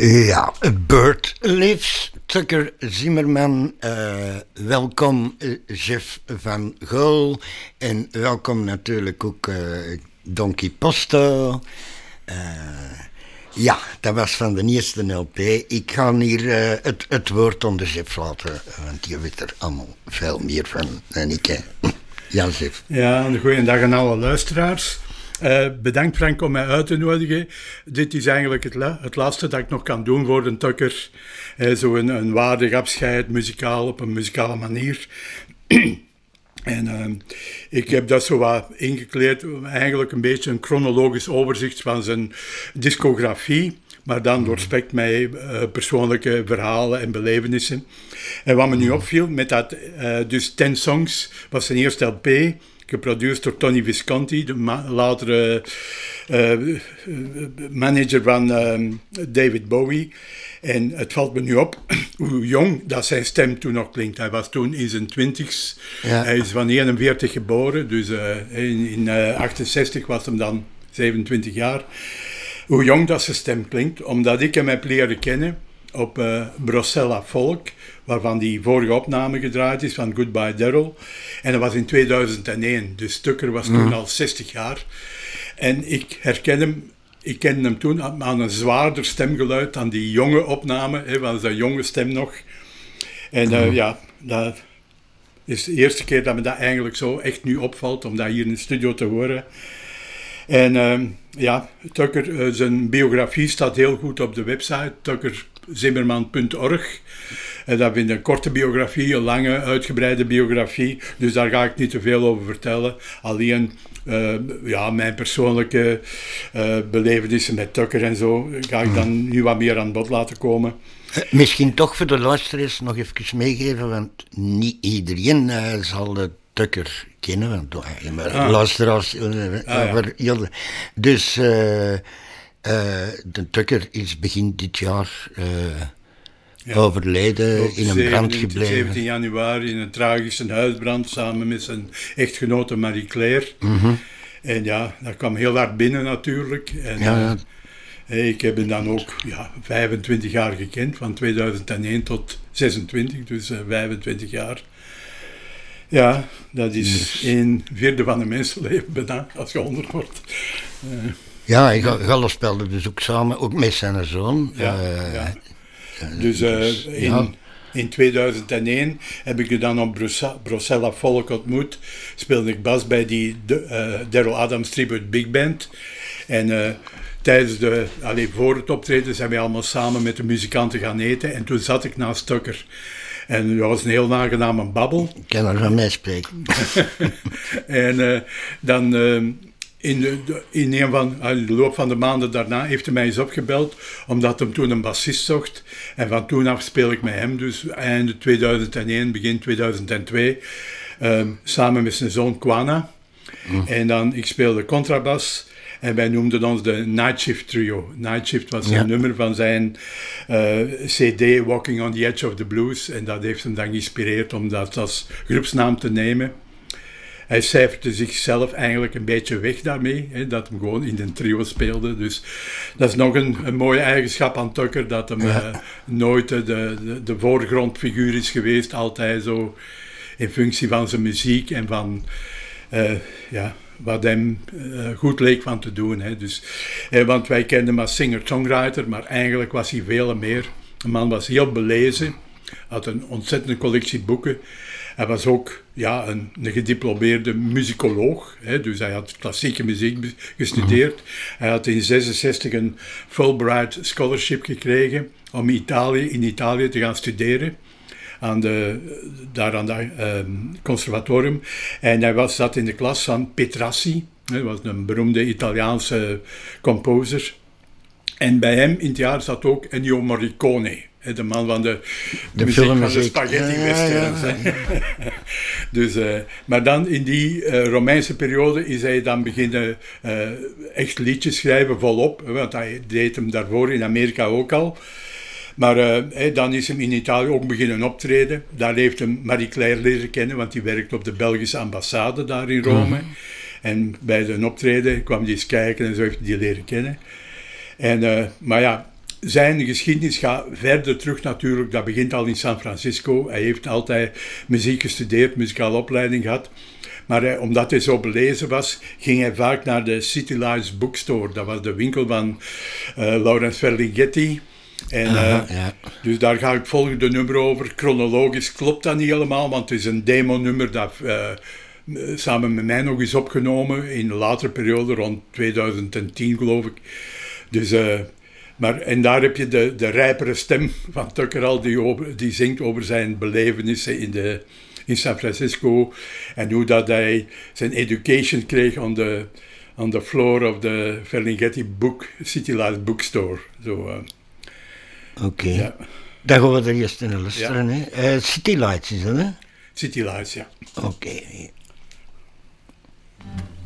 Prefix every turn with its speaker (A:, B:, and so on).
A: Ja, Bird Lives, Tucker Zimmerman, welkom Jeff van Gool en welkom natuurlijk ook Donkey Posto. Ja, dat was van de eerste LP. Ik ga hier het woord aan de Jeff laten, want je weet er allemaal veel meer van dan ik. Hè. Ja, Jeff.
B: Ja, een goeie dag aan alle luisteraars. Bedankt Frank om mij uit te nodigen. Dit is eigenlijk het laatste dat ik nog kan doen voor de Tucker. Een waardig afscheid, muzikaal, op een muzikale manier. En ik heb dat zo wat ingekleed, eigenlijk een beetje een chronologisch overzicht van zijn discografie, maar dan doorspekt mij persoonlijke verhalen en belevenissen. En wat me nu opviel, met dat dus 10 Songs was zijn eerste LP, geproduceerd door Tony Visconti, de latere manager van David Bowie. En het valt me nu op hoe jong dat zijn stem toen nog klinkt. Hij was toen in zijn 20's. Ja. Hij is van 41 geboren, dus in 68 was hem dan 27 jaar. Hoe jong dat zijn stem klinkt, omdat ik hem heb leren kennen op Brocella Folk, waarvan die vorige opname gedraaid is, van Goodbye Daryl. En dat was in 2001, dus Tucker was toen al 60 jaar. En ik kende hem toen aan een zwaarder stemgeluid dan die jonge opname, van zijn jonge stem nog. En ja, dat is de eerste keer dat me dat eigenlijk zo echt nu opvalt, om dat hier in de studio te horen. En ja, Tucker, zijn biografie staat heel goed op de website, tuckerzimmerman.org. Dat vind ik een korte biografie, een lange, uitgebreide biografie, dus daar ga ik niet te veel over vertellen. Alleen ja, mijn persoonlijke belevenissen met Tucker en zo ga ik dan nu wat meer aan bod laten komen.
A: Misschien toch voor de luisteraars nog even meegeven, want niet iedereen zal de Tucker kennen, want luisteraars ja. Dus de Tucker is begin dit jaar overleden, in een brand gebleven.
B: 17 januari in een tragische huisbrand samen met zijn echtgenote Marie-Claire. Mm-hmm. En ja, dat kwam heel hard binnen natuurlijk. En, ik heb hem dan ook 25 jaar gekend, van 2001 tot 26, dus 25 jaar. Ja, dat is 1/4 van een mensenleven bijna, als je 100 wordt.
A: Ja, Gallo speelde dus ook samen, ook met zijn zoon.
B: Dus in 2001 heb ik je dan op Brocella Folk ontmoet. Speelde ik bas bij die Daryl Adams Tribute Big Band. En tijdens voor het optreden zijn wij allemaal samen met de muzikanten gaan eten. En toen zat ik naast Tucker. En dat was een heel aangename babbel.
A: Ik kan er van mij spreken.
B: En dan in de loop van de maanden daarna heeft hij mij eens opgebeld, omdat hij toen een bassist zocht. En van toen af speel ik met hem, dus einde 2001, begin 2002, samen met zijn zoon Kwana. En dan, ik speelde contrabas. En wij noemden ons de Night Shift Trio. Night Shift was een nummer van zijn CD Walking on the Edge of the Blues. En dat heeft hem dan geïnspireerd om dat als groepsnaam te nemen. Hij cijferde zichzelf eigenlijk een beetje weg daarmee, dat hem gewoon in een trio speelde. Dus dat is nog een mooie eigenschap aan Tucker, dat hem nooit de voorgrondfiguur is geweest. Altijd zo in functie van zijn muziek en van wat hem goed leek van te doen. Dus, want wij kenden hem als singer-songwriter, maar eigenlijk was hij veel meer. De man was heel belezen, had een ontzettende collectie boeken. Hij was ook een gediplomeerde muzikoloog, dus hij had klassieke muziek gestudeerd. Hij had in 1966 een Fulbright Scholarship gekregen om in Italië te gaan studeren. Daar aan het conservatorium. En hij zat in de klas van Petrassi, dat was een beroemde Italiaanse composer. En bij hem in het jaar zat ook Ennio Morricone, de man van de muziek van de spaghetti westerns. Dus, maar dan in die Romeinse periode is hij dan beginnen echt liedjes schrijven volop, want hij deed hem daarvoor in Amerika ook al. Maar dan is hem in Italië ook beginnen optreden. Daar heeft hem Marie-Claire leren kennen, want die werkt op de Belgische ambassade daar in Rome. En bij zijn optreden kwam hij eens kijken en zo heeft hij die leren kennen. En, maar ja, zijn geschiedenis gaat verder terug natuurlijk. Dat begint al in San Francisco. Hij heeft altijd muziek gestudeerd, muzikale opleiding gehad. Maar omdat hij zo belezen was, ging hij vaak naar de City Lights Bookstore. Dat was de winkel van Lawrence Ferlinghetti. En, Dus daar ga ik het volgende nummer over. Chronologisch klopt dat niet helemaal, want het is een demo-nummer dat samen met mij nog is opgenomen in een latere periode, rond 2010 geloof ik. Dus, en daar heb je de rijpere stem van Tucker al, die zingt over zijn belevenissen in San Francisco en hoe dat hij zijn education kreeg on the floor of the Ferlinghetti City Lights Bookstore.
A: Oké. Ja. Dan gaan we er eerst in luisteren. Ja. City Lights is dat, hè?
B: City Lights, ja.
A: Oké.